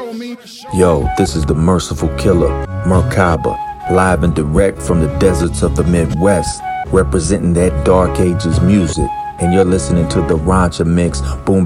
Yo, this is the Merciful Killer, Merkaba, live and direct from the deserts of the Midwest, representing that Dark Ages music. And you're listening to the Rancha Mix, boom.